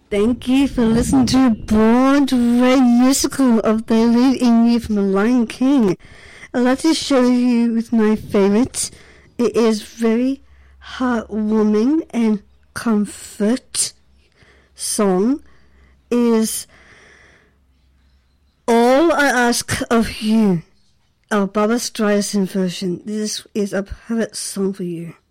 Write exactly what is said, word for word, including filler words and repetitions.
Thank you for listening to Broadway musical of They Live in You from The Lion King. I'd like to show you with my favourite. It is very heartwarming and comfort song. It is All I Ask of You, our Barbra Streisand version. This is a perfect song for you.